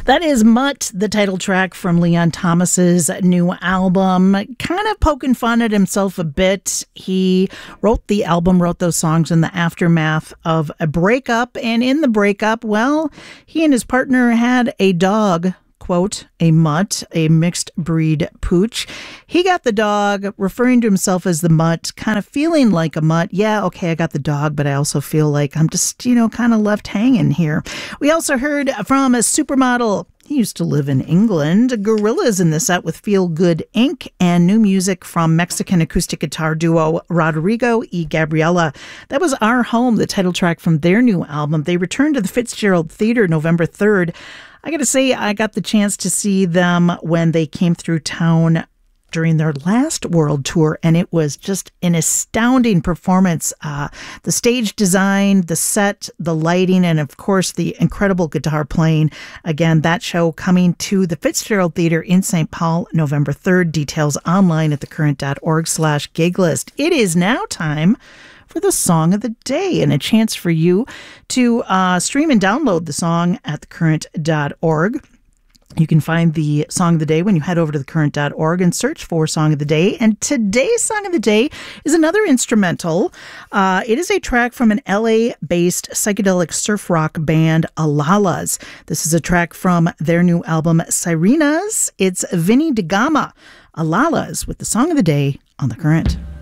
That is Mutt, the title track from Leon Thomas's new album. Kind of poking fun at himself a bit. He wrote those songs in the aftermath of a breakup. And in the breakup, well, he and his partner had a dog, quote, a mutt, a mixed breed pooch. He got the dog, referring to himself as the mutt, kind of feeling like a mutt. Yeah, okay, I got the dog, but I also feel like I'm just, kind of left hanging here. We also heard from a supermodel. He used to live in England. Gorillaz in the set with Feel Good Inc. and new music from Mexican acoustic guitar duo Rodrigo y Gabriela. That was Our Home, the title track from their new album. They returned to the Fitzgerald Theater November 3rd. I got to say, I got the chance to see them when they came through town during their last world tour, and it was just an astounding performance. The stage design, the set, the lighting, and of course the incredible guitar playing. Again, that show coming to the Fitzgerald Theater in St. Paul, November 3rd. Details online at thecurrent.org/giglist. It is now time for the song of the day, and a chance for you to stream and download the song at thecurrent.org. You can find the Song of the Day when you head over to thecurrent.org and search for Song of the Day. And today's Song of the Day is another instrumental. It is a track from an LA-based psychedelic surf rock band, Alalas. This is a track from their new album, Sirenas. It's Vinny DeGama, Alalas, with the Song of the Day on The Current.